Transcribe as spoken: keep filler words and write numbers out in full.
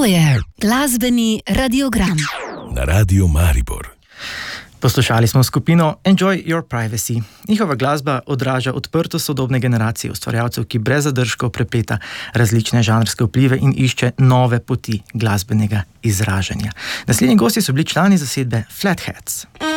To je glasbeni radiogram na Radiu Maribor. Poslušali smo skupino Enjoy Your Privacy. Njihova glasba odraža odprto sodobne generacije ustvarjalcev, ki brez zadržkov prepleta različne žanrske vplive in išče nove poti glasbenega izražanja. Naslednji gosti so bili člani zasedbe Flatheads.